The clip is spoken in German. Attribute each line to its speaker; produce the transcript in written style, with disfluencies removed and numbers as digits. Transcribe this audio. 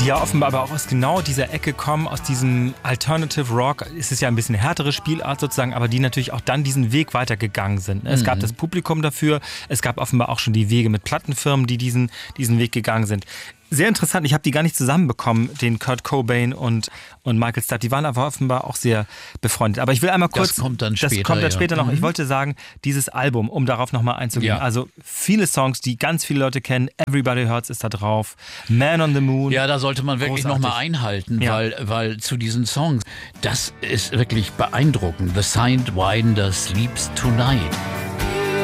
Speaker 1: Die ja offenbar aber auch aus genau dieser Ecke kommen, aus diesem Alternative Rock. Es ist ja ein bisschen eine härtere Spielart sozusagen, aber die natürlich auch dann diesen Weg weitergegangen sind. Es gab das Publikum dafür, es gab offenbar auch schon die Wege mit Plattenfirmen, die diesen Weg gegangen sind. Sehr interessant, ich habe die gar nicht zusammenbekommen, den Kurt Cobain und Michael Stipe. Die waren aber offenbar auch sehr befreundet. Aber ich will einmal kurz...
Speaker 2: Das kommt dann später
Speaker 1: noch. Ich wollte sagen, dieses Album, um darauf nochmal einzugehen. Ja. Also viele Songs, die ganz viele Leute kennen. Everybody Hurts ist da drauf. Man on the Moon.
Speaker 2: Ja, da sollte man wirklich nochmal einhalten, weil zu diesen Songs, das ist wirklich beeindruckend. The Sidewinder Sleeps Tonight.